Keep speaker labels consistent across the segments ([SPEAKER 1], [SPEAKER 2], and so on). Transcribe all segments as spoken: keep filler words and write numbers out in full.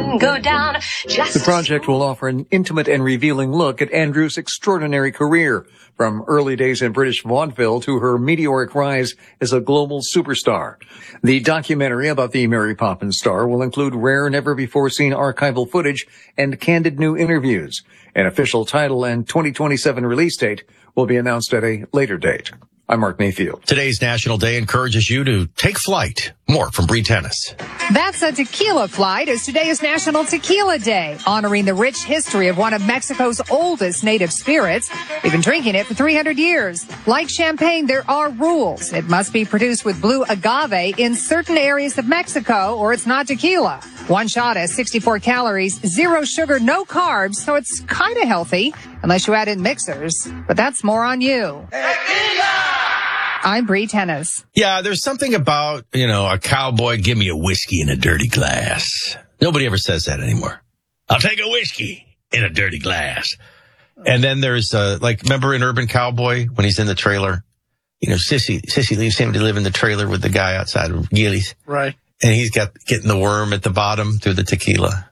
[SPEAKER 1] go down. Just
[SPEAKER 2] the project will offer an intimate and revealing look at Andrew's extraordinary career, from early days in British vaudeville to her meteoric rise as a global superstar. The documentary about the Mary Poppins star will include rare, never-before-seen archival footage and candid new interviews. An official title and twenty twenty-seven release date will be announced at a later date. I'm Mark Mayfield.
[SPEAKER 3] Today's National Day encourages you to take flight. More from Bree Tennis.
[SPEAKER 4] That's a tequila flight, as today is National Tequila Day, honoring the rich history of one of Mexico's oldest native spirits. They've been drinking it for three hundred years. Like champagne, there are rules. It must be produced with blue agave in certain areas of Mexico, or it's not tequila. One shot has sixty-four calories, zero sugar, no carbs, so it's kind of healthy, unless you add in mixers. But that's more on you. Tequila! I'm Bree Tennis.
[SPEAKER 3] Yeah, there's something about, you know, a cowboy, give me a whiskey in a dirty glass. Nobody ever says that anymore. I'll take a whiskey in a dirty glass. And then there's, uh, like, remember in Urban Cowboy when he's in the trailer? You know, Sissy, Sissy leaves him to live in the trailer with the guy outside of Gillies.
[SPEAKER 5] Right.
[SPEAKER 3] And he's got getting the worm at the bottom through the tequila.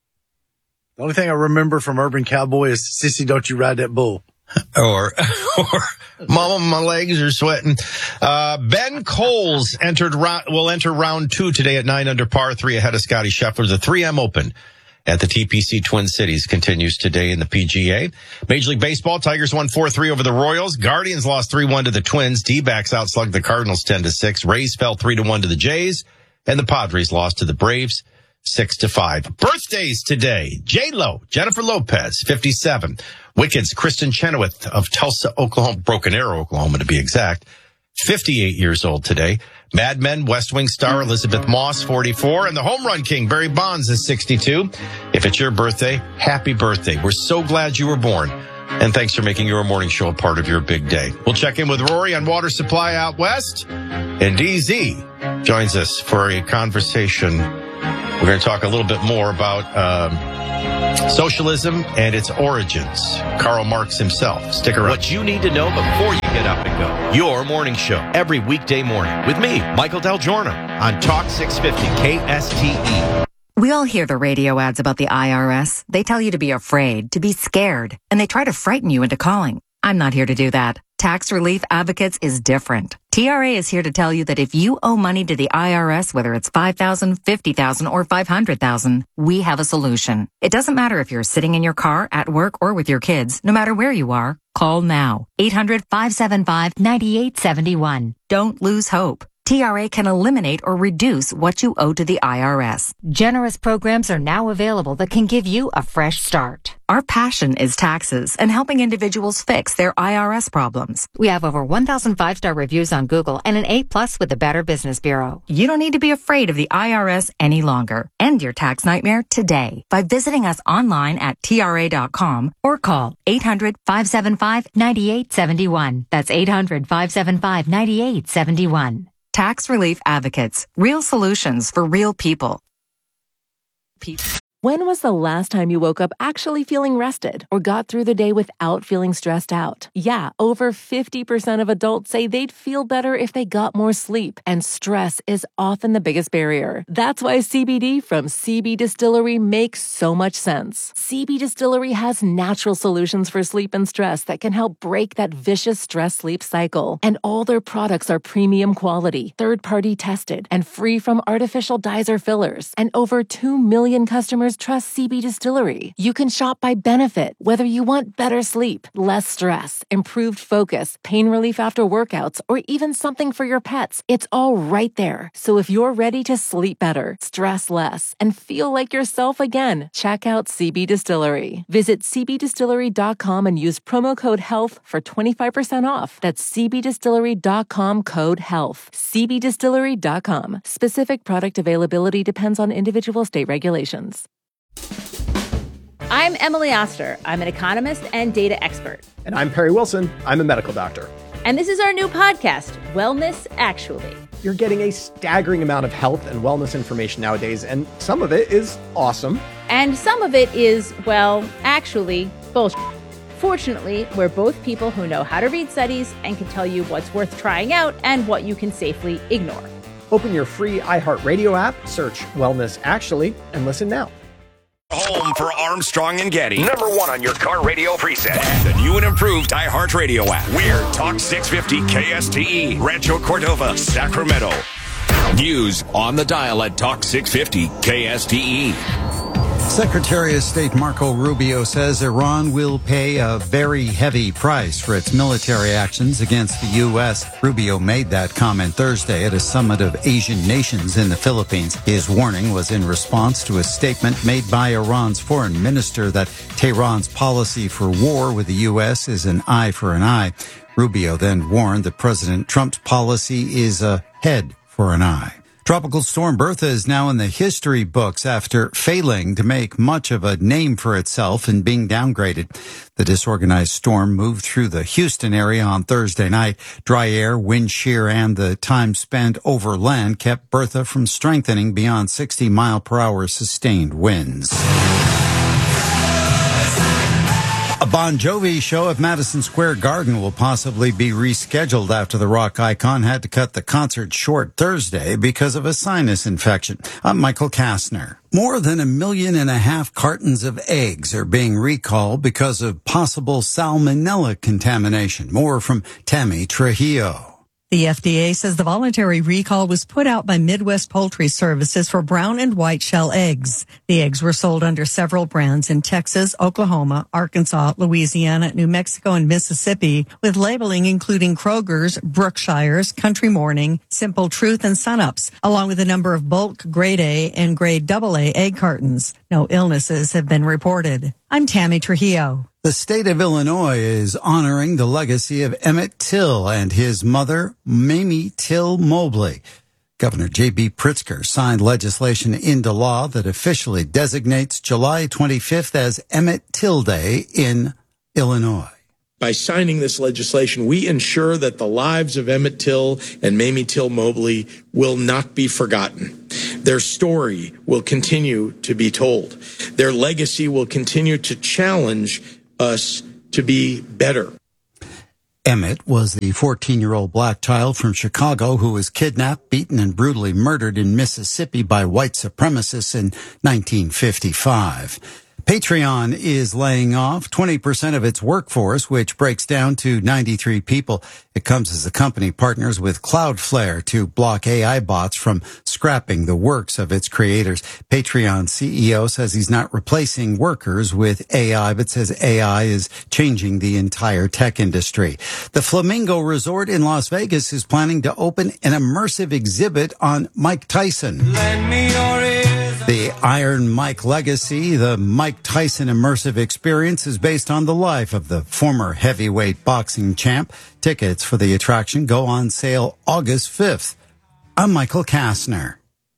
[SPEAKER 5] The only thing I remember from Urban Cowboy is, Sissy, don't you ride that bull.
[SPEAKER 3] Or, or, Mama, my legs are sweating. Uh, Ben Coles entered round, will enter round two today at nine under par three ahead of Scotty Scheffler. The three M Open at the T P C Twin Cities continues today in the P G A. Major League Baseball, Tigers won four three over the Royals. Guardians lost three one to the Twins. D-backs outslugged the Cardinals ten to six. Rays fell three to one to the Jays. And the Padres lost to the Braves six to five. Birthdays today. J-Lo, Jennifer Lopez, fifty-seven. Wicked's Kristen Chenoweth of Tulsa, Oklahoma, Broken Arrow, Oklahoma to be exact, fifty-eight years old today. Mad Men, West Wing star Elizabeth Moss, forty-four. And the home run king, Barry Bonds, is sixty-two. If it's your birthday, happy birthday. We're so glad you were born. And thanks for making your morning show a part of your big day. We'll check in with Rory on water supply out west. And D Z joins us for a conversation. We're going to talk a little bit more about um, socialism and its origins. Karl Marx himself. Stick around.
[SPEAKER 6] What you need to know before you get up and go. Your morning show every weekday morning with me, Michael Del Giorno, on Talk six fifty K S T E.
[SPEAKER 7] We all hear the radio ads about the I R S. They tell you to be afraid, to be scared, and they try to frighten you into calling. I'm not here to do that. Tax Relief Advocates is different. T R A is here to tell you that if you owe money to the I R S, whether it's five thousand dollars, fifty thousand dollars, or five hundred thousand dollars, we have a solution. It doesn't matter if you're sitting in your car, at work, or with your kids. No matter where you are, call now. eight hundred, five seven five, nine eight seven one. Don't lose hope. T R A can eliminate or reduce what you owe to the I R S.
[SPEAKER 8] Generous programs are now available that can give you a fresh start.
[SPEAKER 7] Our passion is taxes and helping individuals fix their I R S problems.
[SPEAKER 8] We have over one thousand five-star reviews on Google and an A plus with the Better Business Bureau.
[SPEAKER 7] You don't need to be afraid of the I R S any longer. End your tax nightmare today by visiting us online at T R A dot com or call eight hundred, five seven five, nine eight seven one. That's eight hundred, five seven five, nine eight seven one. Tax Relief Advocates. Real solutions for real people.
[SPEAKER 9] When was the last time you woke up actually feeling rested or got through the day without feeling stressed out? Yeah, over fifty percent of adults say they'd feel better if they got more sleep, and stress is often the biggest barrier. That's why C B D from C B Distillery makes so much sense. C B Distillery has natural solutions for sleep and stress that can help break that vicious stress-sleep cycle. And all their products are premium quality, third-party tested, and free from artificial dyes or fillers. And over two million customers trust C B Distillery. You can shop by benefit, whether you want better sleep, less stress, improved focus, pain relief after workouts, or even something for your pets. It's all right there. So if you're ready to sleep better, stress less, and feel like yourself again, check out C B Distillery. Visit C B distillery dot com and use promo code HEALTH for twenty-five percent off. That's C B distillery dot com code HEALTH. C B distillery dot com. Specific product availability depends on individual state regulations.
[SPEAKER 10] I'm Emily Oster. I'm an economist and data expert.
[SPEAKER 11] And I'm Perry Wilson. I'm a medical doctor.
[SPEAKER 10] And this is our new podcast, Wellness Actually.
[SPEAKER 11] You're getting a staggering amount of health and wellness information nowadays, and some of it is awesome.
[SPEAKER 10] And some of it is, well, actually, bullshit. Fortunately, we're both people who know how to read studies and can tell you what's worth trying out and what you can safely ignore.
[SPEAKER 11] Open your free iHeartRadio app, search Wellness Actually, and listen now.
[SPEAKER 1] Home for Armstrong and Getty. Number one on your car radio preset. And the new and improved iHeartRadio app. We're Talk six fifty K S T E, Rancho Cordova, Sacramento. News on the dial at Talk six fifty K S T E.
[SPEAKER 12] Secretary of State Marco Rubio says Iran will pay a very heavy price for its military actions against the U S. Rubio made that comment Thursday at a summit of Asian nations in the Philippines. His warning was in response to a statement made by Iran's foreign minister that Tehran's policy for war with the U S is an eye for an eye. Rubio then warned that President Trump's policy is a head for an eye. Tropical storm Bertha is now in the history books after failing to make much of a name for itself and being downgraded. The disorganized storm moved through the Houston area on Thursday night. Dry air, wind shear, and the time spent over land kept Bertha from strengthening beyond sixty mile per hour sustained winds. A Bon Jovi show at Madison Square Garden will possibly be rescheduled after the rock icon had to cut the concert short Thursday because of a sinus infection. I'm Michael Kastner. More than a million and a half cartons of eggs are being recalled because of possible salmonella contamination. More from Tammy Trujillo.
[SPEAKER 13] The F D A says the voluntary recall was put out by Midwest Poultry Services for brown and white shell eggs. The eggs were sold under several brands in Texas, Oklahoma, Arkansas, Louisiana, New Mexico, and Mississippi, with labeling including Kroger's, Brookshire's, Country Morning, Simple Truth, and Sunups, along with a number of bulk grade A and grade double A egg cartons. No illnesses have been reported. I'm Tammy Trujillo.
[SPEAKER 12] The state of Illinois is honoring the legacy of Emmett Till and his mother, Mamie Till Mobley. Governor J B. Pritzker signed legislation into law that officially designates July twenty-fifth as Emmett Till Day in Illinois.
[SPEAKER 14] By signing this legislation, we ensure that the lives of Emmett Till and Mamie Till Mobley will not be forgotten. Their story will continue to be told. Their legacy will continue to challenge us to be better.
[SPEAKER 12] Emmett was the fourteen-year-old black child from Chicago who was kidnapped, beaten, and brutally murdered in Mississippi by white supremacists in nineteen fifty-five. Patreon is laying off twenty percent of its workforce, which breaks down to ninety-three people. It comes as the company partners with Cloudflare to block A I bots from scrapping the works of its creators. Patreon C E O says he's not replacing workers with A I, but says A I is changing the entire tech industry. The Flamingo Resort in Las Vegas is planning to open an immersive exhibit on Mike Tyson. Lend me your ears. The Iron Mike legacy, the Mike Tyson immersive experience, is based on the life of the former heavyweight boxing champ. Tickets for the attraction go on sale August fifth. I'm Michael Kastner.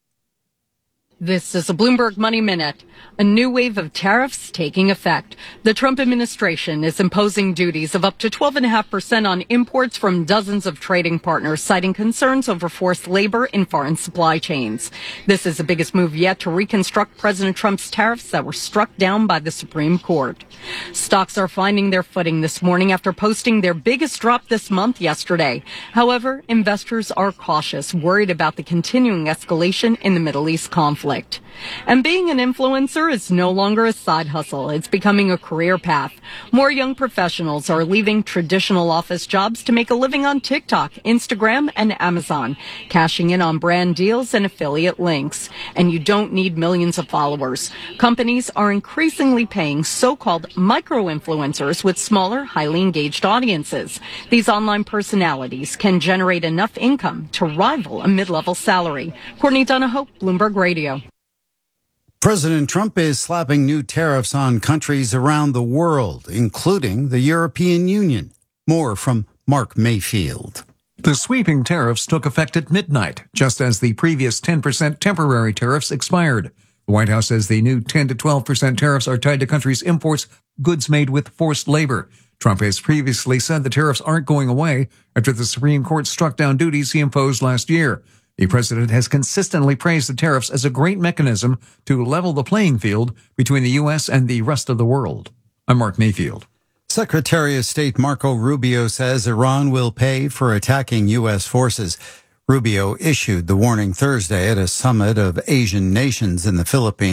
[SPEAKER 15] This is a Bloomberg Money Minute. A new wave of tariffs taking effect. The Trump administration is imposing duties of up to twelve point five percent on imports from dozens of trading partners, citing concerns over forced labor in foreign supply chains. This is the biggest move yet to reconstruct President Trump's tariffs that were struck down by the Supreme Court. Stocks are finding their footing this morning after posting their biggest drop this month yesterday. However, investors are cautious, worried about the continuing escalation in the Middle East conflict. And being an influencer is no longer a side hustle. It's becoming a career path. More young professionals are leaving traditional office jobs to make a living on TikTok, Instagram, and Amazon, cashing in on brand deals and affiliate links. And you don't need millions of followers. Companies are increasingly paying so-called micro-influencers with smaller, highly engaged audiences. These online personalities can generate enough income to rival a mid-level salary. Courtney Donahoe, Bloomberg Radio.
[SPEAKER 12] President Trump is slapping new tariffs on countries around the world, including the European Union. More from Mark Mayfield.
[SPEAKER 2] The sweeping tariffs took effect at midnight, just as the previous ten percent temporary tariffs expired. The White House says the new ten to twelve percent tariffs are tied to countries' imports goods made with forced labor. Trump has previously said the tariffs aren't going away after the Supreme Court struck down duties he imposed last year. The president has consistently praised the tariffs as a great mechanism to level the playing field between the U S and the rest of the world. I'm Mark Mayfield.
[SPEAKER 12] Secretary of State Marco Rubio says Iran will pay for attacking U S forces. Rubio issued the warning Thursday at a summit of Asian nations in the Philippines.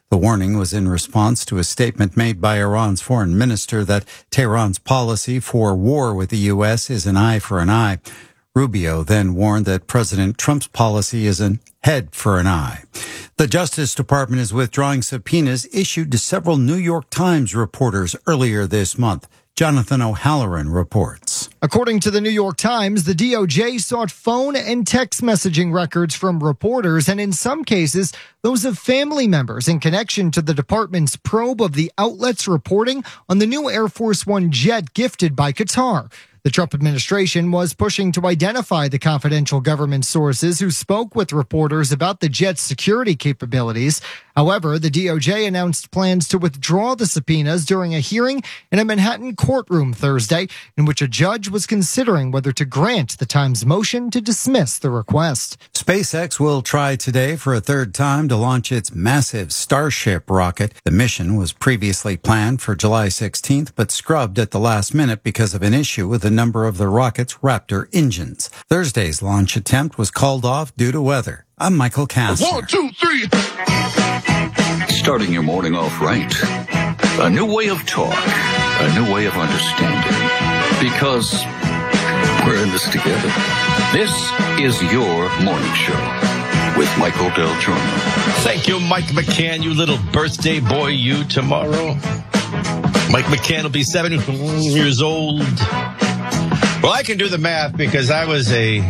[SPEAKER 12] The warning was in response to a statement made by Iran's foreign minister that Tehran's policy for war with the U S is an eye for an eye. Rubio then warned that President Trump's policy is an head for an eye. The Justice Department is withdrawing subpoenas issued to several New York Times reporters earlier this month. Jonathan O'Halloran reports.
[SPEAKER 16] According to the New York Times, the D O J sought phone and text messaging records from reporters and in some cases, those of family members in connection to the department's probe of the outlet's reporting on the new Air Force One jet gifted by Qatar. The Trump administration was pushing to identify the confidential government sources who spoke with reporters about the jet's security capabilities. However, the D O J announced plans to withdraw the subpoenas during a hearing in a Manhattan courtroom Thursday, in which a judge was considering whether to grant the Times motion to dismiss the request.
[SPEAKER 12] SpaceX will try today for a third time to launch its massive Starship rocket. The mission was previously planned for July sixteenth, but scrubbed at the last minute because of an issue with a number of the rocket's Raptor engines. Thursday's launch attempt was called off due to weather. I'm Michael Kastner.
[SPEAKER 17] One, two, three. Starting your morning off right. A new way of talk. A new way of understanding. Because we're in this together. This is your morning show with Michael Del Giorno.
[SPEAKER 3] Thank you, Mike McCann, you little birthday boy, you tomorrow. Mike McCann will be seventy years old. Well, I can do the math because I was a...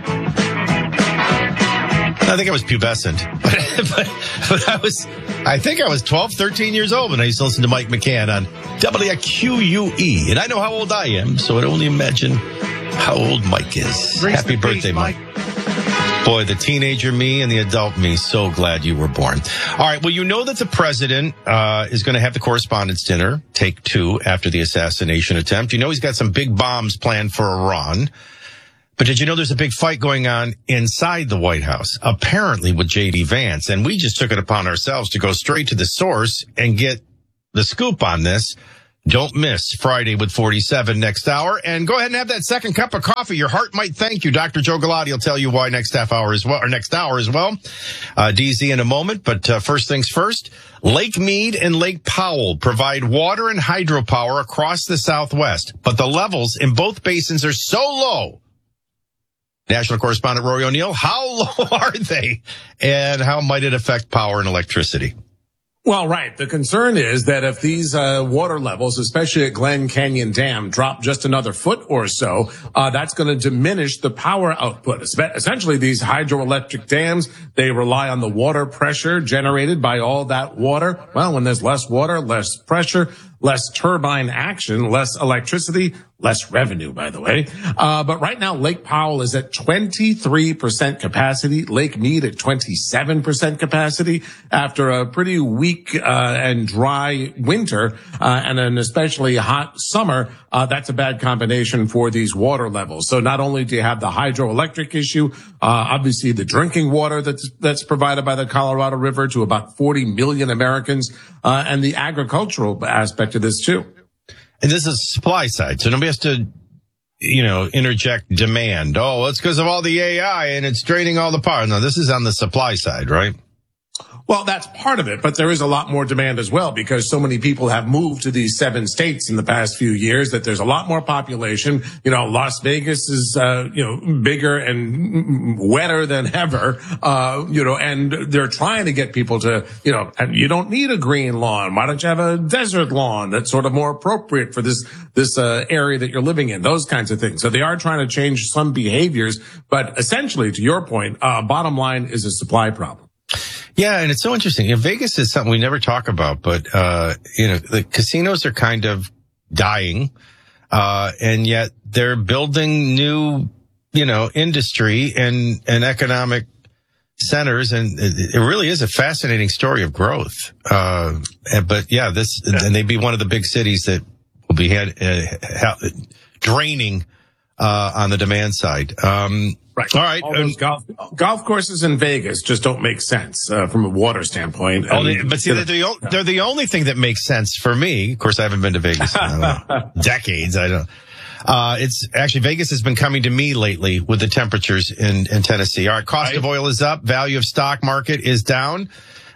[SPEAKER 3] I think I was pubescent, but, but, but I was, I think I was twelve, thirteen years old when I used to listen to Mike McCann on W Q U E. And I know how old I am, so I can only imagine how old Mike is.
[SPEAKER 5] Grace
[SPEAKER 3] Happy birthday, Mike. Boy, the teenager me and the adult me, so glad you were born. All right, well, you know that the president uh, is going to have the correspondence dinner, take two, after the assassination attempt. You know he's got some big bombs planned for Iran. But did you know there's a big fight going on inside the White House, apparently with J D Vance? And we just took it upon ourselves to go straight to the source and get the scoop on this. Don't miss Friday with forty-seven next hour. And go ahead and have that second cup of coffee. Your heart might thank you. Doctor Joe Galati will tell you why next half hour as well, or next hour as well. Uh, D Z in a moment. But uh, first things first, Lake Mead and Lake Powell provide water and hydropower across the Southwest. But the levels in both basins are so low. National correspondent Rory O'Neill, how low are they? And how might it affect power and electricity?
[SPEAKER 18] Well, right. The concern is that if these uh, water levels, especially at Glen Canyon Dam, drop just another foot or so, uh, that's going to diminish the power output. Essentially, these hydroelectric dams, they rely on the water pressure generated by all that water. Well, when there's less water, less pressure, less turbine action, less electricity, less revenue, by the way. Uh, but right now, Lake Powell is at twenty-three percent capacity. Lake Mead at twenty-seven percent capacity after a pretty weak uh, and dry winter uh, and an especially hot summer. Uh, that's a bad combination for these water levels. So not only do you have the hydroelectric issue, uh, obviously the drinking water that's, that's provided by the Colorado River to about forty million Americans, uh, and the agricultural aspect of this too.
[SPEAKER 3] And this is supply side, so nobody has to, you know, interject demand. Oh, it's because of all the A I and it's draining all the power. No, this is on the supply side, right?
[SPEAKER 18] Well, that's part of it, but there is a lot more demand as well because so many people have moved to these seven states in the past few years that there's a lot more population. You know, Las Vegas is, uh, you know, bigger and wetter than ever, uh, you know, and they're trying to get people to, you know, you don't need a green lawn. Why don't you have a desert lawn that's sort of more appropriate for this, this, uh, area that you're living in? Those kinds of things. So they are trying to change some behaviors, but essentially, to your point, uh, bottom line is a supply problem.
[SPEAKER 3] Yeah, and it's so interesting. You know, Vegas is something we never talk about, but, uh, you know, the casinos are kind of dying, uh, and yet they're building new, you know, industry and, and economic centers, and it, it really is a fascinating story of growth. Uh, but yeah, this, and they'd be one of the big cities that will be had, uh, draining, uh, on the demand side. Um,
[SPEAKER 18] Right.
[SPEAKER 3] All right.
[SPEAKER 18] All those golf, golf courses in Vegas just don't make sense uh, from a water standpoint.
[SPEAKER 3] Only, but see, they're the, they're the only thing that makes sense for me. Of course, I haven't been to Vegas in I don't know, decades. I don't. Uh, it's actually Vegas has been coming to me lately with the temperatures in, in Tennessee. All right. Cost right. of oil is up. Value of stock market is down.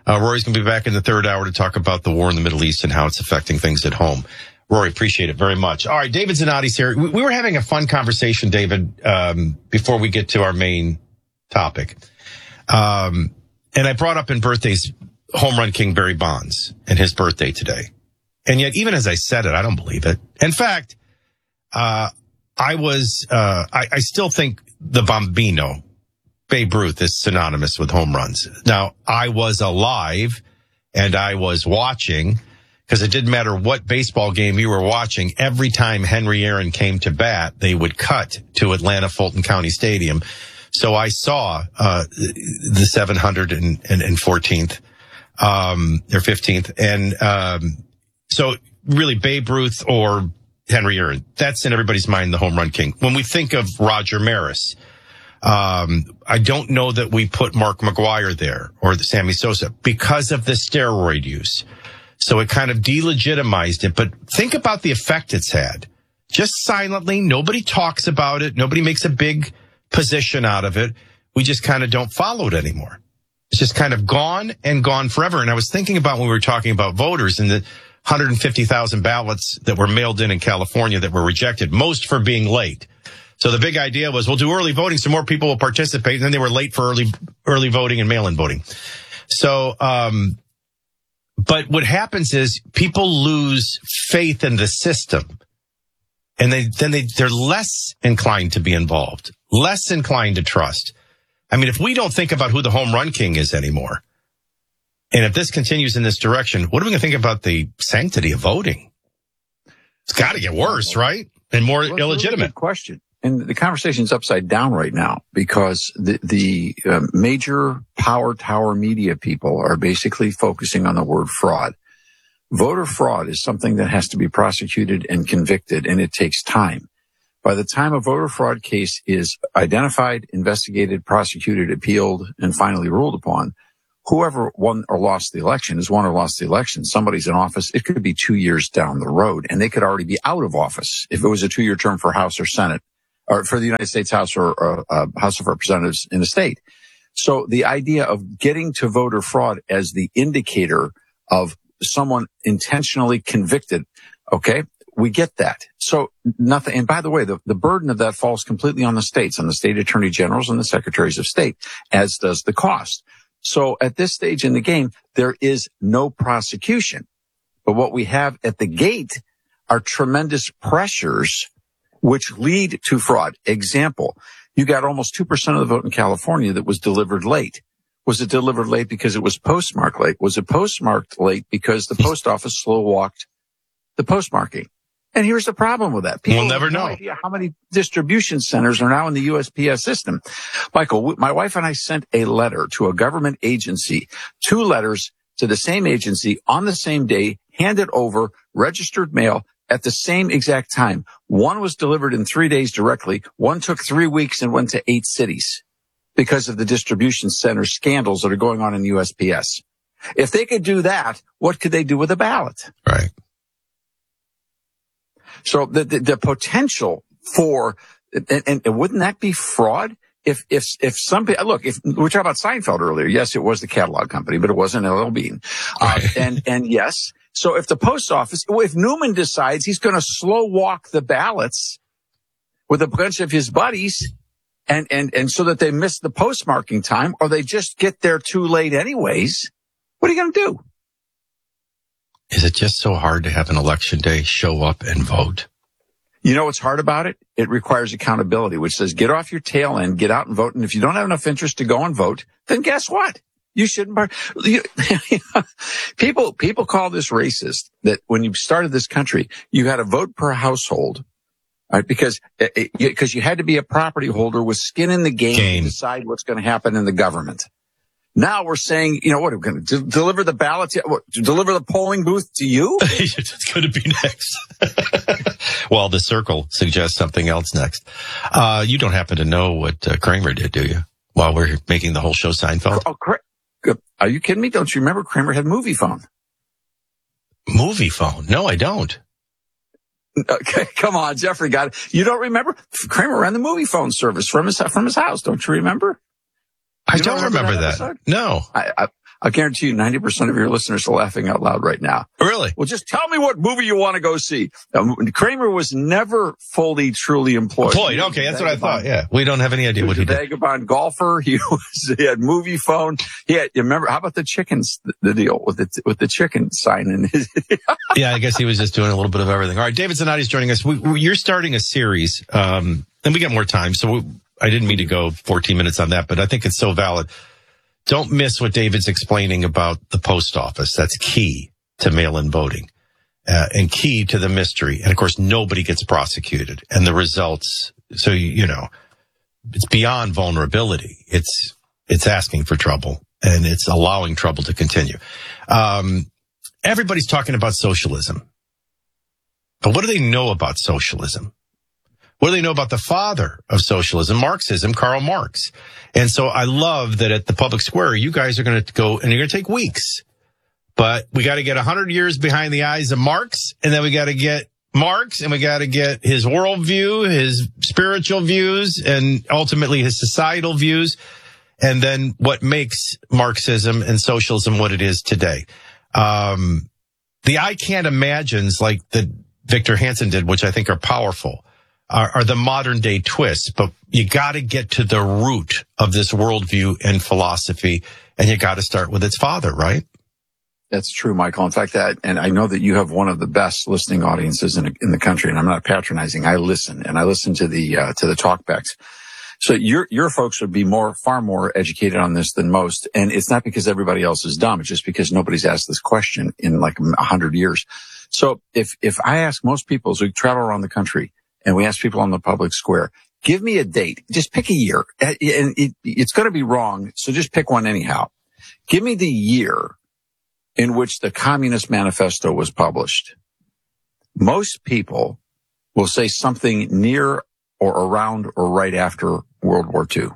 [SPEAKER 3] Uh, Rory's going to be back in the third hour to talk about the war in the Middle East and how it's affecting things at home. Rory, appreciate it very much. All right, David Zanotti's here. We, we were having a fun conversation, David, um, before we get to our main topic. Um, and I brought up in birthdays home run king Barry Bonds and his birthday today. And yet, even as I said it, I don't believe it. In fact, uh, I was, uh, I, I still think the Bambino, Babe Ruth, is synonymous with home runs. Now, I was alive and I was watching, because it didn't matter what baseball game you were watching. Every time Henry Aaron came to bat, they would cut to Atlanta Fulton County Stadium. So I saw, uh, the seven hundred fourteenth, um, or fifteenth. And, um, so really Babe Ruth or Henry Aaron, that's in everybody's mind the home run king. When we think of Roger Maris, um, I don't know that we put Mark McGwire there or the Sammy Sosa because of the steroid use. So it kind of delegitimized it. But think about the effect it's had. Just silently, nobody talks about it. Nobody makes a big position out of it. We just kind of don't follow it anymore. It's just kind of gone and gone forever. And I was thinking about when we were talking about voters and the one hundred fifty thousand ballots that were mailed in in California that were rejected, most for being late. So the big idea was, we'll do early voting so more people will participate. And then they were late for early, early voting and mail-in voting. So, um, but what happens is people lose faith in the system, and they then they they're less inclined to be involved, less inclined to trust. I mean, if we don't think about who the home run king is anymore, and if this continues in this direction, what are we going to think about the sanctity of voting? It's got to get worse, right? And more well, illegitimate.
[SPEAKER 19] Really good question. And the conversation's upside down right now because the, the uh, major power tower media people are basically focusing on the word fraud. Voter fraud is something that has to be prosecuted and convicted, and it takes time. By the time a voter fraud case is identified, investigated, prosecuted, appealed, and finally ruled upon, whoever won or lost the election is won or lost the election. Somebody's in office. It could be two years down the road, and they could already be out of office if it was a two-year term for House or Senate, or for the United States House or uh, uh, House of Representatives in the state. So the idea of getting to voter fraud as the indicator of someone intentionally convicted, okay, we get that. So nothing, and by the way, the, the burden of that falls completely on the states, on the state attorney generals and the secretaries of state, as does the cost. So at this stage in the game, there is no prosecution. But what we have at the gate are tremendous pressures which lead to fraud. Example, you got almost two percent of the vote in California that was delivered late. Was it delivered late because it was postmarked late? Was it postmarked late because the post office slow walked the postmarking? And here's the problem with that. People
[SPEAKER 3] we'll never
[SPEAKER 19] have no
[SPEAKER 3] know
[SPEAKER 19] idea how many distribution centers are now in the U S P S system. Michael, my wife and I sent a letter to a government agency, two letters to the same agency on the same day, handed over, registered mail at the same exact time. One was delivered in three days directly. One took three weeks and went to eight cities because of the distribution center scandals that are going on in U S P S. If they could do that, what could they do with a ballot?
[SPEAKER 3] Right.
[SPEAKER 19] So the, the, the potential for, and, and wouldn't that be fraud? If, if, if some, look, if we were talking about Seinfeld earlier, yes, it was the catalog company, but it wasn't L L Bean. Uh, and, and yes, so if the post office, if Newman decides he's going to slow walk the ballots with a bunch of his buddies and, and, and so that they miss the postmarking time or they just get there too late anyways, what are you going to do?
[SPEAKER 3] Is it just so hard to have an election day, show up and vote?
[SPEAKER 19] You know what's hard about it? It requires accountability, which says get off your tail end, get out and vote. And if you don't have enough interest to go and vote, then guess what? You shouldn't. Part- you, people, people call this racist, that when you started this country, you had a vote per household, right? Because, because you had to be a property holder with skin in the game, game. to decide what's going to happen in the government. Now we're saying, you know what, we're going to d- deliver the ballot, to, what, deliver the polling booth to you?
[SPEAKER 3] It's going to be next. Well, the Circle suggests something else next. Uh, you don't happen to know what uh, Kramer did, do you? While we're making the whole show Seinfeld?
[SPEAKER 19] Oh, Cra- are you kidding me? Don't you remember Kramer had movie phone?
[SPEAKER 3] Movie phone? No, I don't.
[SPEAKER 19] Okay, come on, Jeffrey got it. You don't remember? Kramer ran the movie phone service from his, from his house. Don't you remember?
[SPEAKER 3] I you don't remember, remember that. that. No.
[SPEAKER 19] I, I, I guarantee you ninety percent of your listeners are laughing out loud right now.
[SPEAKER 3] Really?
[SPEAKER 19] Well, just tell me what movie you want to go see. Um, Kramer was never fully, truly employed.
[SPEAKER 3] Employed, okay, that's what I thought, yeah. We don't have any idea
[SPEAKER 19] he
[SPEAKER 3] what he did.
[SPEAKER 19] He was a vagabond golfer. He was, he had movie phone. He had, you remember, how about the chickens, the, the deal with the, with the chicken sign in his.
[SPEAKER 3] Yeah, I guess he was just doing a little bit of everything. All right, David Zanotti is joining us. We, we, you're starting a series, um, and we got more time, so we, I didn't mean to go fourteen minutes on that, but I think it's so valid. Don't miss what David's explaining about the post office. That's key to mail-in voting, uh, and key to the mystery. And of course, nobody gets prosecuted. And the results, so, you know, it's beyond vulnerability. It's, it's asking for trouble, and it's allowing trouble to continue. Um, everybody's talking about socialism. But what do they know about socialism? What do they know about the father of socialism, Marxism, Karl Marx? And so I love that at the public square, you guys are going to go, and you're going to take weeks. But we got to get one hundred years behind the eyes of Marx, and then we got to get Marx, and we got to get his worldview, his spiritual views, and ultimately his societal views, and then what makes Marxism and socialism what it is today. Um, the I can't imagines, like that Victor Hansen did, which I think are powerful, Are, are the modern day twists, but you got to get to the root of this worldview and philosophy, and you got to start with its father, right?
[SPEAKER 19] That's true, Michael. In fact, that, and I know that you have one of the best listening audiences in, in the country, and I'm not patronizing. I listen, and I listen to the uh, to the talkbacks. So your your folks would be more, far more educated on this than most, and it's not because everybody else is dumb. It's just because nobody's asked this question in like a hundred years. So if if I ask most people as we travel around the country, and we ask people on the public square, give me a date. Just pick a year. And it, it's going to be wrong, so just pick one anyhow. Give me the year in which the Communist Manifesto was published. Most people will say something near or around or right after World War Two.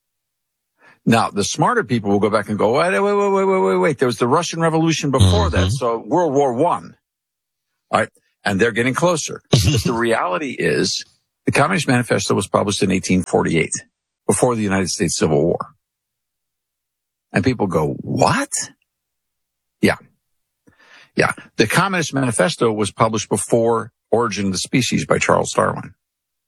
[SPEAKER 19] Now, the smarter people will go back and go, wait, wait, wait, wait, wait, wait, wait. There was the Russian Revolution before mm-hmm. that, so World War One. All right. And they're getting closer. But the reality is the Communist Manifesto was published in eighteen forty-eight, before the United States Civil War. And people go, what? Yeah. Yeah. The Communist Manifesto was published before Origin of the Species by Charles Darwin.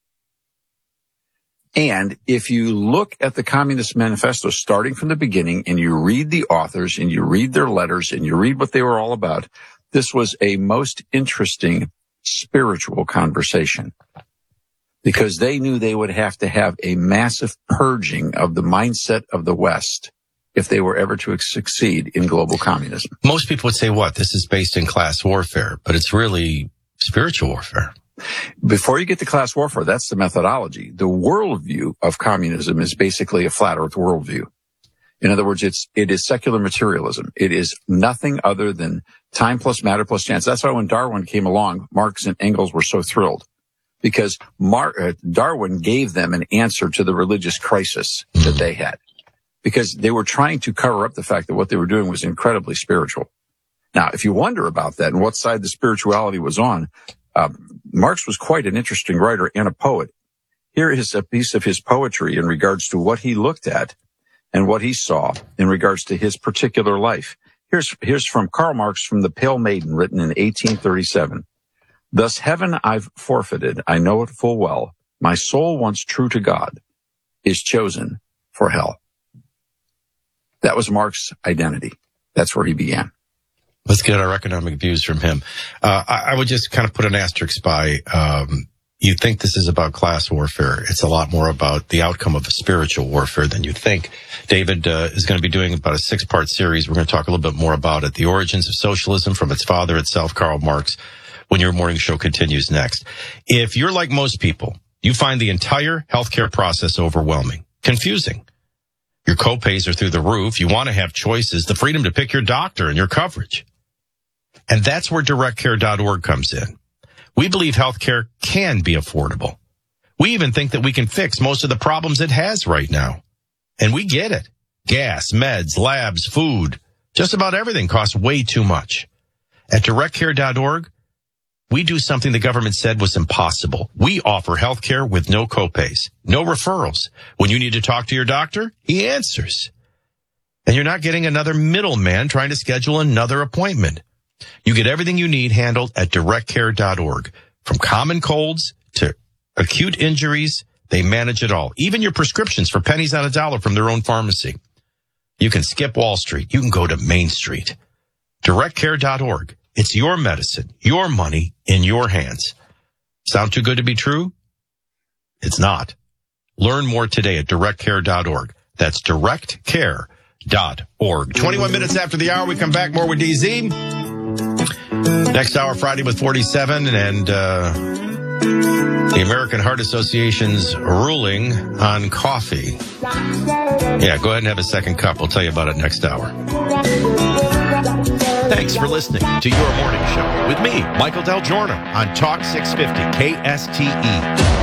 [SPEAKER 19] And if you look at the Communist Manifesto starting from the beginning and you read the authors and you read their letters and you read what they were all about, this was a most interesting spiritual conversation because they knew they would have to have a massive purging of the mindset of the West if they were ever to succeed in global communism.
[SPEAKER 3] Most people would say, what? This is based in class warfare, but it's really spiritual warfare.
[SPEAKER 19] Before you get to class warfare, that's the methodology. The worldview of communism is basically a flat earth worldview. In other words, it's, it is secular materialism. It is nothing other than time plus matter plus chance. That's why when Darwin came along, Marx and Engels were so thrilled because Mar- uh, Darwin gave them an answer to the religious crisis that they had because they were trying to cover up the fact that what they were doing was incredibly spiritual. Now, if you wonder about that and what side the spirituality was on, uh, Marx was quite an interesting writer and a poet. Here is a piece of his poetry in regards to what he looked at and what he saw in regards to his particular life. Here's, here's from Karl Marx from The Pale Maiden, written in eighteen thirty-seven. Thus heaven I've forfeited, I know it full well. My soul once true to God is chosen for hell. That was Marx's identity. That's where he began.
[SPEAKER 3] Let's get our economic views from him. Uh, I, I would just kind of put an asterisk by, um, you think this is about class warfare. It's a lot more about the outcome of a spiritual warfare than you think. David uh, is going to be doing about a six-part series. We're going to talk a little bit more about it. The origins of socialism from its father itself, Karl Marx, when your morning show continues next. If you're like most people, you find the entire healthcare process overwhelming, confusing. Your copays are through the roof. You want to have choices, the freedom to pick your doctor and your coverage. And that's where direct care dot org comes in. We believe healthcare can be affordable. We even think that we can fix most of the problems it has right now. And we get it. Gas, meds, labs, food, just about everything costs way too much. At direct care dot org, we do something the government said was impossible. We offer healthcare with no copays, no referrals. When you need to talk to your doctor, he answers. And you're not getting another middleman trying to schedule another appointment. You get everything you need handled at direct care dot org. From common colds to acute injuries, they manage it all. Even your prescriptions for pennies on a dollar from their own pharmacy. You can skip Wall Street. You can go to Main Street. direct care dot org. It's your medicine, your money in your hands. Sound too good to be true? It's not. Learn more today at direct care dot org. That's direct care dot org. twenty-one minutes after the hour, we come back more with D Z. Next hour, Friday with forty-seven, and uh, the American Heart Association's ruling on coffee. Yeah, go ahead and have a second cup. We'll tell you about it next hour.
[SPEAKER 6] Thanks for listening to Your Morning Show with me, Michael Del Giorno, on Talk six fifty K S T E.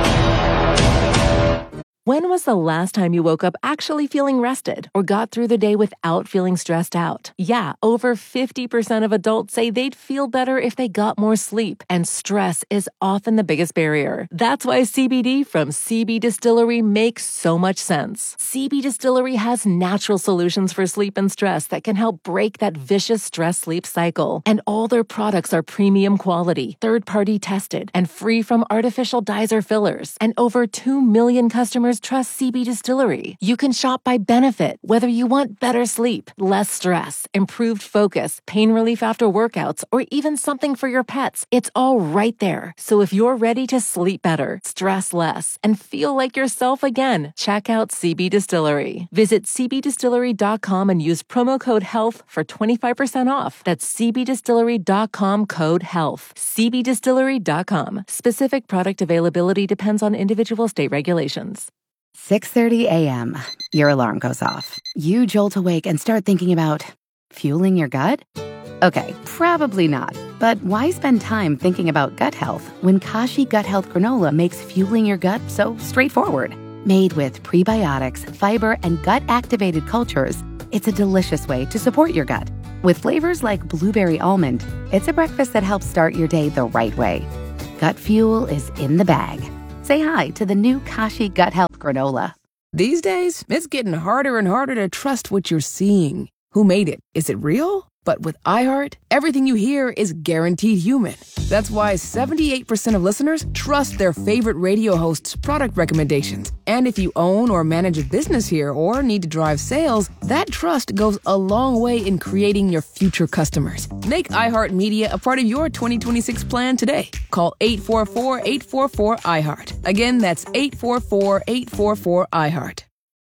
[SPEAKER 9] When was the last time you woke up actually feeling rested or got through the day without feeling stressed out? Yeah, over fifty percent of adults say they'd feel better if they got more sleep, and stress is often the biggest barrier. That's why C B D from C B Distillery makes so much sense. C B Distillery has natural solutions for sleep and stress that can help break that vicious stress-sleep cycle. And all their products are premium quality, third-party tested, and free from artificial dyes or fillers. And over two million customers trust C B Distillery. You can shop by benefit, whether you want better sleep, less stress, improved focus, pain relief after workouts, or even something for your pets. It's all right there. So if you're ready to sleep better, stress less, and feel like yourself again, check out C B Distillery. Visit c b distillery dot com and use promo code HEALTH for twenty-five percent off. That's c b distillery dot com code HEALTH. c b distillery dot com. Specific product availability depends on individual state regulations.
[SPEAKER 20] six thirty a.m. Your alarm goes off. You jolt awake and start thinking about fueling your gut? Okay, probably not. But why spend time thinking about gut health when Kashi Gut Health Granola makes fueling your gut so straightforward? Made with prebiotics, fiber, and gut-activated cultures, it's a delicious way to support your gut. With flavors like blueberry almond, it's a breakfast that helps start your day the right way. Gut fuel is in the bag. Say hi to the new Kashi Gut Health Granola.
[SPEAKER 21] These days, it's getting harder and harder to trust what you're seeing. Who made it? Is it real? But with iHeart, everything you hear is guaranteed human. That's why seventy-eight percent of listeners trust their favorite radio hosts' product recommendations. And if you own or manage a business here or need to drive sales, that trust goes a long way in creating your future customers. Make iHeartMedia a part of your twenty twenty-six plan today. Call eight four four, eight four four, iHeart. Again, that's eight four four, eight four four, iHeart.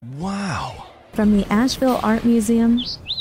[SPEAKER 22] Wow. From the Asheville Art Museum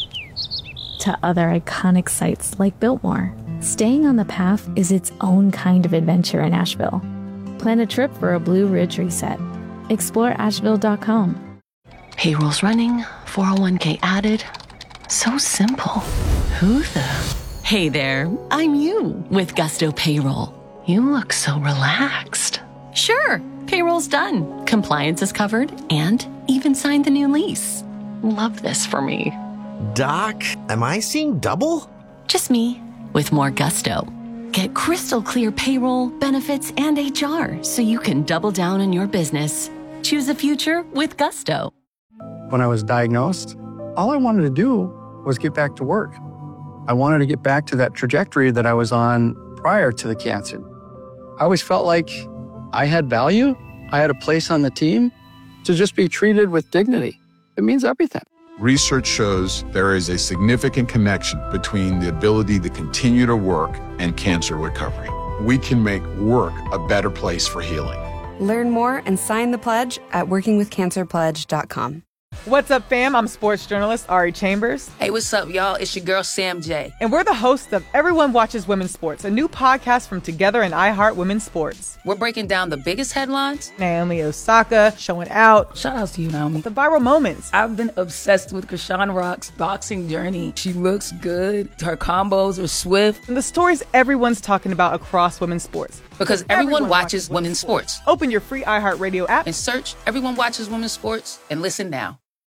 [SPEAKER 22] to other iconic sites like Biltmore, staying on the path is its own kind of adventure in Asheville. Plan a trip for a Blue Ridge reset. Explore asheville dot com.
[SPEAKER 23] Payroll's running, four oh one k added. So simple. Who the? Hey there, I'm you with Gusto Payroll. You look so relaxed. Sure, payroll's done. Compliance is covered and even signed the new lease. Love this for me.
[SPEAKER 24] Doc, am I seeing double?
[SPEAKER 23] Just me, with more gusto. Get crystal clear payroll, benefits, and H R so you can double down on your business. Choose a future with gusto.
[SPEAKER 25] When I was diagnosed, all I wanted to do was get back to work. I wanted to get back to that trajectory that I was on prior to the cancer. I always felt like I had value, I had a place on the team. To just be treated with dignity, it means everything.
[SPEAKER 26] Research shows there is a significant connection between the ability to continue to work and cancer recovery. We can make work a better place for healing.
[SPEAKER 27] Learn more and sign the pledge at working with cancer pledge dot com.
[SPEAKER 28] What's up, fam? I'm sports journalist Ari Chambers.
[SPEAKER 29] Hey, what's up, y'all? It's your girl, Sam J.
[SPEAKER 28] And we're the hosts of Everyone Watches Women's Sports, a new podcast from Together and iHeart Women's Sports.
[SPEAKER 29] We're breaking down the biggest headlines.
[SPEAKER 28] Naomi Osaka showing out.
[SPEAKER 29] Shout out to you, Naomi.
[SPEAKER 28] The viral moments.
[SPEAKER 29] I've been obsessed with Krishan Rock's boxing journey. She looks good. Her combos are swift.
[SPEAKER 28] And the stories everyone's talking about across women's sports.
[SPEAKER 29] Because everyone, everyone watches, watches women's sports.
[SPEAKER 28] sports. Open your free iHeartRadio app
[SPEAKER 29] and search Everyone Watches Women's Sports and listen now.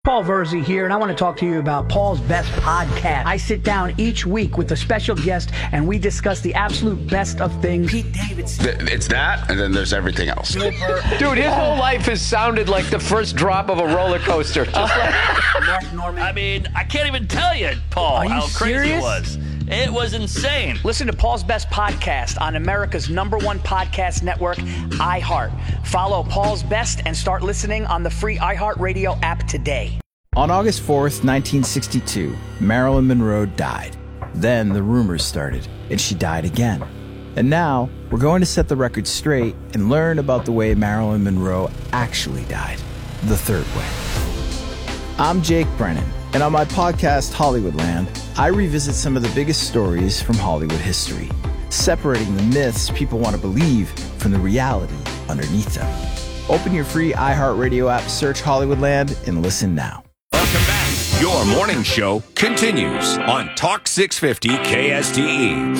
[SPEAKER 1] Paul Verzi here, and I want to talk to you about Paul's Best Podcast. I sit down each week with a special guest, and we discuss the absolute best of things. Pete Davidson.
[SPEAKER 4] It's that, and then there's everything else.
[SPEAKER 7] Dude, his whole life has sounded like the first drop of a roller coaster. Just like
[SPEAKER 1] Mark Norman.
[SPEAKER 8] I mean, I can't even tell you, Paul,
[SPEAKER 1] Are you
[SPEAKER 8] how crazy
[SPEAKER 1] serious?
[SPEAKER 8] it was. It was insane.
[SPEAKER 1] Listen to Paul's Best Podcast on America's number one podcast network, iHeart. Follow Paul's Best and start listening on the free iHeartRadio app today.
[SPEAKER 10] On August fourth, nineteen sixty-two, Marilyn Monroe died. Then the rumors started, and she died again. And now, we're going to set the record straight and learn about the way Marilyn Monroe actually died, the third way. I'm Jake Brennan, and on my podcast, Hollywoodland, I revisit some of the biggest stories from Hollywood history, separating the myths people want to believe from the reality underneath them. Open your free iHeartRadio app, search Hollywoodland, and listen now.
[SPEAKER 6] Welcome back. Your morning show continues on Talk six fifty K S T E.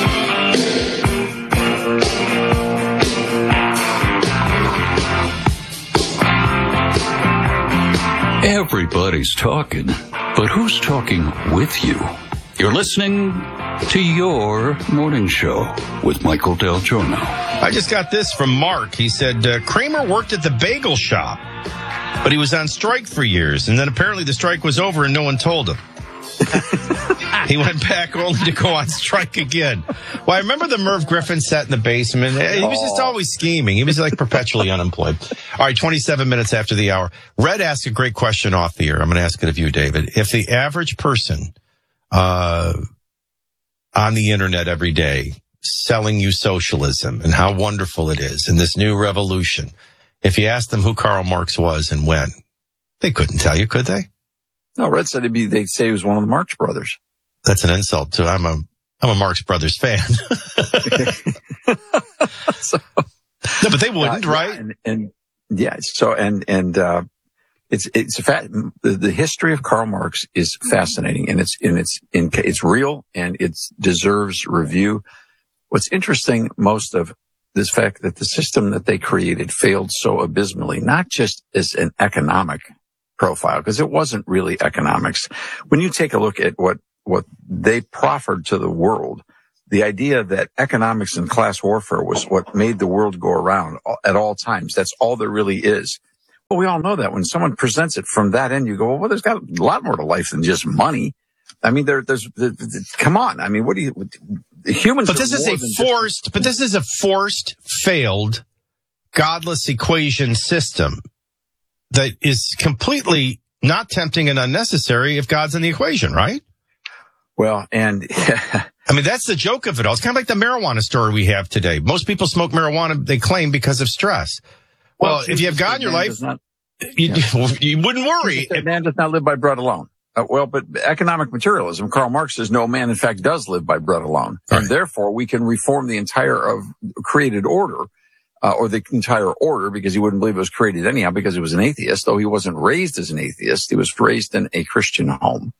[SPEAKER 17] Everybody's talking, but who's talking with you? You're listening to Your Morning Show with Michael Del Giorno.
[SPEAKER 3] I just got this from Mark. He said, uh, Kramer worked at the bagel shop, but he was on strike for years, and then apparently the strike was over and no one told him. He went back only to go on strike again. Well, I remember the Merv Griffin set in the basement. He was just always scheming. He was like perpetually unemployed. All right, twenty-seven minutes after the hour. Red asked a great question off the air. I'm going to ask it of you, David. If the average person uh, on the internet every day selling you socialism and how wonderful it is and this new revolution, if you asked them who Karl Marx was and when, they couldn't tell you, could they?
[SPEAKER 19] No, Red said it'd be, they'd say he was one of the Marx brothers.
[SPEAKER 3] That's an insult to, I'm a, I'm a Marx Brothers fan.
[SPEAKER 19] so,
[SPEAKER 3] no, but they wouldn't,
[SPEAKER 19] uh,
[SPEAKER 3] right?
[SPEAKER 19] Yeah, and, and yeah, so, and, and, uh, it's, it's a fact, the, the history of Karl Marx is fascinating, and it's, and it's, in, it's real, and it deserves review. What's interesting most of this fact that the system that they created failed so abysmally, not just as an economic profile, because it wasn't really economics. When you take a look at what, what they proffered to the world, the idea that economics and class warfare was what made the world go around at all times. That's all there really is. Well, we all know that when someone presents it from that end, you go, well, there's got a lot more to life than just money. I mean, there, there's, there, come on. I mean, what do you, humans.
[SPEAKER 3] But this is a forced, just, but this is a forced, failed, godless equation system that is completely not tempting and unnecessary if God's in the equation, right?
[SPEAKER 19] Well, and
[SPEAKER 3] I mean, that's the joke of it all. It's kind of like the marijuana story we have today. Most people smoke marijuana, they claim, because of stress. Well, well if you have God in your life, not, you, yeah. you wouldn't worry.
[SPEAKER 19] Man does not live by bread alone. Uh, well, but economic materialism, Karl Marx says no man, in fact, does live by bread alone. Right. And therefore, we can reform the entire of created order, uh, or the entire order, because he wouldn't believe it was created anyhow, because he was an atheist, though he wasn't raised as an atheist. He was raised in a Christian home.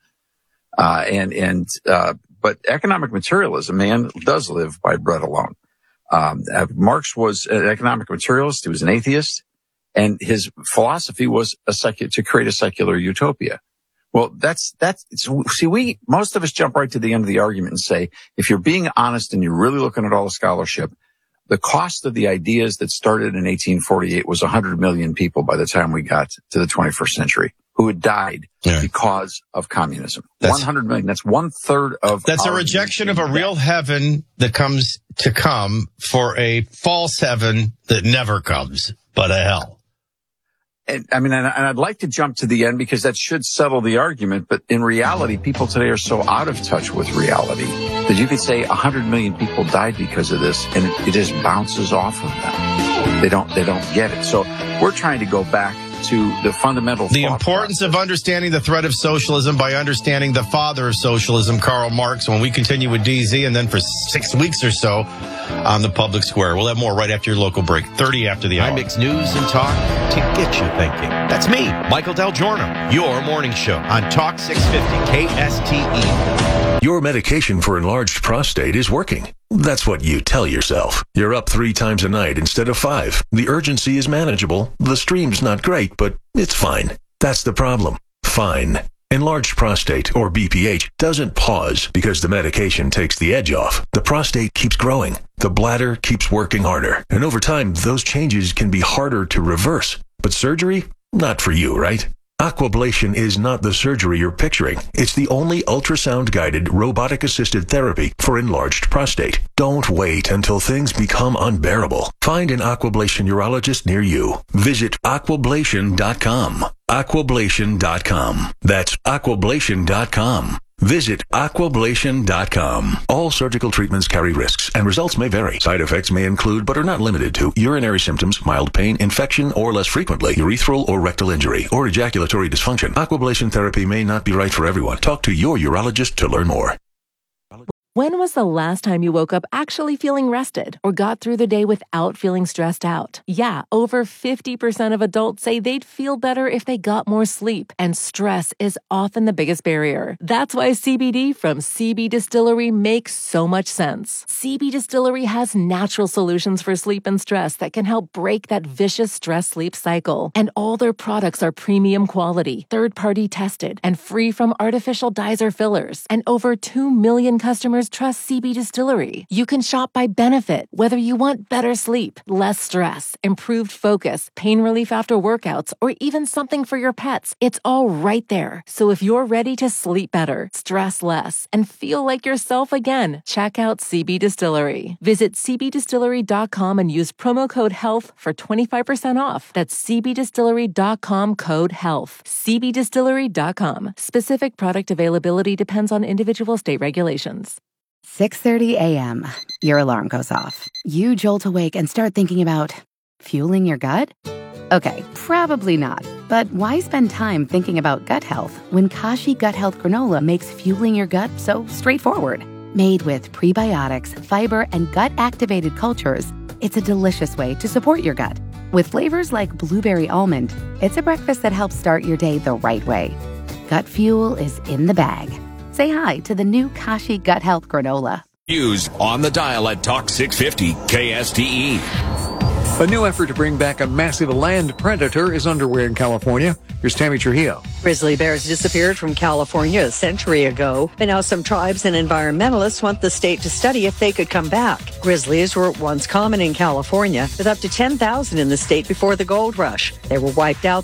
[SPEAKER 19] Uh, and, and, uh, but economic materialism, man does live by bread alone. Um, uh, Marx was an economic materialist. He was an atheist, and his philosophy was a secular, to create a secular utopia. Well, that's, that's, see, we, most of us jump right to the end of the argument and say, if you're being honest and you're really looking at all the scholarship, the cost of the ideas that started in eighteen forty-eight was one hundred million people by the time we got to the twenty-first century who had died yeah. because of communism. That's, one hundred million. That's one third of.
[SPEAKER 3] That's a rejection of a real heaven that comes to come for a false heaven that never comes, but a hell.
[SPEAKER 19] And, I mean, and, and I'd like to jump to the end because that should settle the argument. But in reality, people today are so out of touch with reality that you could say one hundred million people died because of this, and it, it just bounces off of them. They don't, they don't get it. So we're trying to go back to the fundamental.
[SPEAKER 3] The importance process of understanding the threat of socialism by understanding the father of socialism, Karl Marx, when we continue with D Z, and then for six weeks or so on the public square. We'll have more right after your local break, thirty after the hour.
[SPEAKER 6] I mix news and talk to get you thinking. That's me, Michael Del Giorno, your morning show on Talk six fifty K S T E.
[SPEAKER 11] Your medication for enlarged prostate is working. That's what you tell yourself. You're up three times a night instead of five. The urgency is manageable. The stream's not great, but it's fine. That's the problem. fine. Enlarged prostate, or B P H, doesn't pause because the medication takes the edge off. The prostate keeps growing. The bladder keeps working harder. And over time, those changes can be harder to reverse. But surgery? Not for you, right? Aquablation is not the surgery you're picturing. It's the only ultrasound-guided, robotic-assisted therapy for enlarged prostate. Don't wait until things become unbearable. Find an Aquablation urologist near you. Visit aquablation dot com. aquablation dot com. That's aquablation dot com. Visit aquablation dot com. All surgical treatments carry risks, and results may vary. Side effects may include, but are not limited to, urinary symptoms, mild pain, infection, or less frequently, urethral or rectal injury, or ejaculatory dysfunction. Aquablation therapy may not be right for everyone. Talk to your urologist to learn more.
[SPEAKER 2] When was the last time you woke up actually feeling rested or got through the day without feeling stressed out? Yeah, over fifty percent of adults say they'd feel better if they got more sleep, and stress is often the biggest barrier. That's why C B D from C B Distillery makes so much sense. C B Distillery has natural solutions for sleep and stress that can help break that vicious stress-sleep cycle. And all their products are premium quality, third-party tested, and free from artificial dyes or fillers. And over two million customers trust C B Distillery. You can shop by benefit, whether you want better sleep, less stress, improved focus, pain relief after workouts, or even something for your pets. It's all right there. So if you're ready to sleep better, stress less, and feel like yourself again, check out C B Distillery. Visit c b distillery dot com and use promo code HEALTH for twenty-five percent off. That's c b distillery dot com code HEALTH. c b distillery dot com. Specific product availability depends on individual state regulations.
[SPEAKER 20] six thirty a.m. Your alarm goes off. You jolt awake and start thinking about fueling your gut? Okay, probably not. But why spend time thinking about gut health when Kashi Gut Health Granola makes fueling your gut so straightforward? Made with prebiotics, fiber, and gut-activated cultures, it's a delicious way to support your gut. With flavors like blueberry almond, it's a breakfast that helps start your day the right way. Gut fuel is in the bag. Say hi to the new Kashi Gut Health Granola.
[SPEAKER 5] News on the dial at Talk six fifty K S T E.
[SPEAKER 9] A new effort to bring back a massive land predator is underway in California. Here's Tammy Trujillo.
[SPEAKER 12] Grizzly bears disappeared from California a century ago, but now some tribes and environmentalists want the state to study if they could come back. Grizzlies were once common in California, with up to ten thousand in the state before the gold rush. They were wiped out